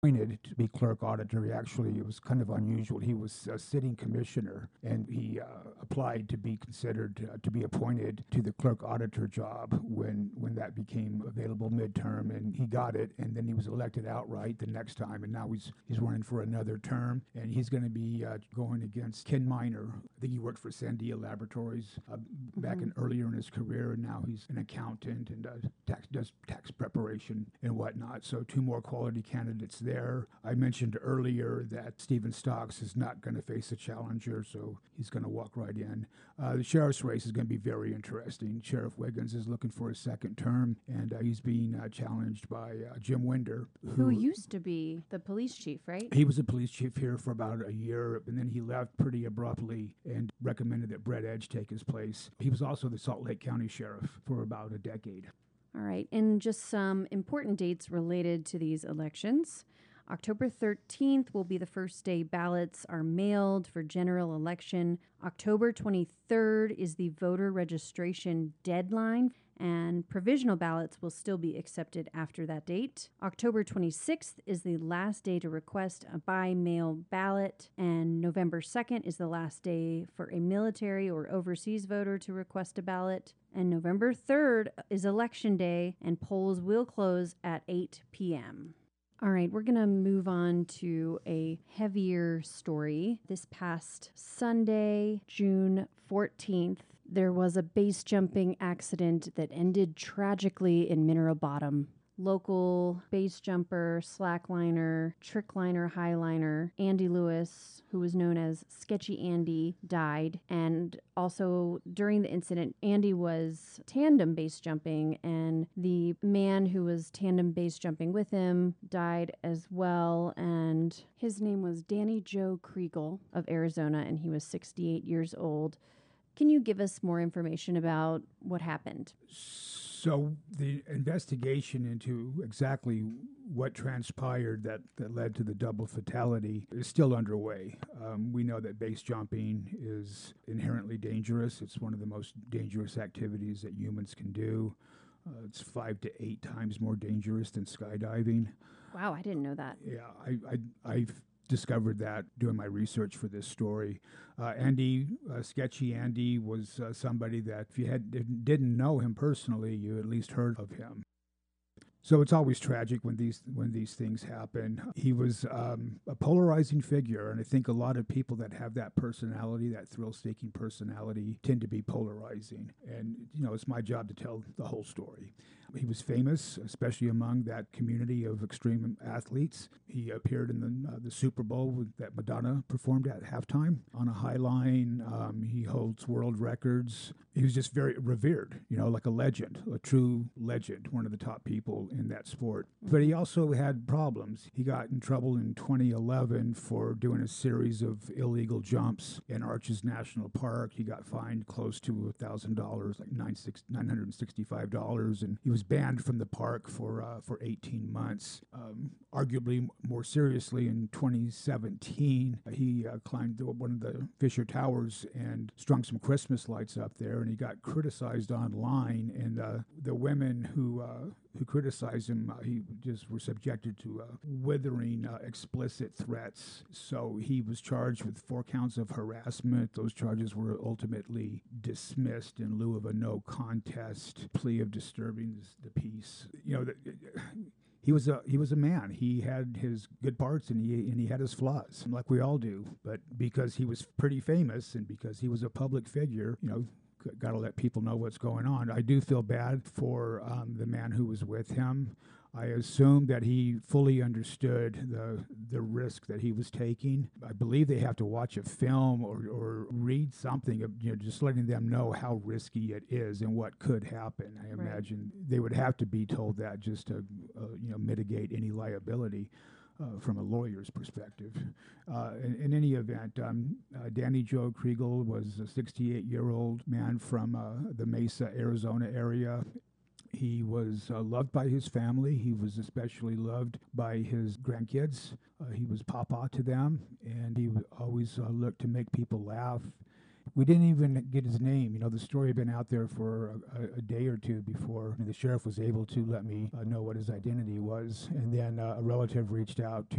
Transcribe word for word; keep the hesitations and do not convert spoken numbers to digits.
appointed to be clerk auditor. He actually, it was kind of unusual. He was a sitting commissioner, and he uh, applied to be considered uh, to be appointed to the clerk auditor job when when that became available midterm, and he got it. And then he was elected outright the next time, and now he's he's running for another term, and he's going to be uh, going against Ken Miner. I think he worked for Sandia Laboratories uh, back Mhm. in earlier in his career, and now he's an accountant and uh, tax does tax preparation and whatnot. So two more quality candidates there. I mentioned earlier that Stephen Stocks is not going to face a challenger, so he's going to walk right in. Uh, the sheriff's race is going to be very interesting. Sheriff Wiggins is looking for a second term, and uh, he's being uh, challenged by uh, Jim Winder, Who who used to be the police chief, right? he was a police chief here for about a year, and then he left pretty abruptly and recommended that Brett Edge take his place. He was also the Salt Lake County sheriff for about a decade. All right, and just some important dates related to these elections. October thirteenth will be the first day ballots are mailed for general election. October twenty-third is the voter registration deadline, and provisional ballots will still be accepted after that date. October twenty-sixth is the last day to request a by mail ballot, and November second is the last day for a military or overseas voter to request a ballot. And November third is election day, and polls will close at eight p.m. All right, we're going to move on to a heavier story. This past Sunday, June fourteenth, there was a base jumping accident that ended tragically in Mineral Bottom. Local base jumper, slackliner, trickliner, highliner, Andy Lewis, who was known as Sketchy Andy, died. And also during the incident, Andy was tandem base jumping, and the man who was tandem base jumping with him died as well. And his name was Danny Joe Kriegel of Arizona, and he was sixty-eight years old. Can you give us more information about what happened? So the investigation into exactly what transpired that, that led to the double fatality is still underway. Um, we know that base jumping is inherently dangerous. It's one of the most dangerous activities that humans can do. Uh, it's five to eight times more dangerous than skydiving. Wow, I didn't know that. Yeah, I, I, I've discovered that doing my research for this story. Uh, Andy, uh, Sketchy Andy, was uh, somebody that if you had didn't, didn't know him personally, you at least heard of him. So it's always tragic when these when these things happen. He was um, a polarizing figure, and I think a lot of people that have that personality, that thrill-seeking personality, tend to be polarizing. And you know, it's my job to tell the whole story. He was famous, especially among that community of extreme athletes. He appeared in the uh, the Super Bowl with, that Madonna performed at halftime on a high line. Um, he holds world records. He was just very revered, you know, like a legend, a true legend, one of the top people in that sport. But he also had problems. He got in trouble in twenty eleven for doing a series of illegal jumps in Arches National Park. He got fined close to one thousand dollars, like nine hundred sixty-five dollars, and he was banned from the park for uh, for eighteen months. Um, arguably more seriously, in twenty seventeen, he uh, climbed the, one of the Fisher Towers and strung some Christmas lights up there, and he got criticized online. And uh, the women who uh, who criticized him, uh, he just were subjected to uh, withering, uh, explicit threats. So he was charged with four counts of harassment. Those charges were ultimately dismissed in lieu of a no contest plea of disturbing the peace. You know, the, he was a he was a man. He had his good parts and he and he had his flaws, like we all do. But because he was pretty famous and because he was a public figure, you know, got to let people know what's going on. I do feel bad for um, the man who was with him. I assume that he fully understood the the risk that he was taking. I believe they have to watch a film or, or read something, of, you know, just letting them know how risky it is and what could happen. I Right. imagine they would have to be told that just to uh, you know mitigate any liability. Uh, from a lawyer's perspective. Uh, in, in any event, um, uh, Danny Joe Kriegel was a sixty-eight-year-old man from uh, the Mesa, Arizona area. He was uh, loved by his family. He was especially loved by his grandkids. Uh, he was papa to them, and he would always uh, looked to make people laugh. We didn't even get his name. You know, the story had been out there for a, a day or two before the sheriff was able to let me uh, know what his identity was. And then uh, a relative reached out to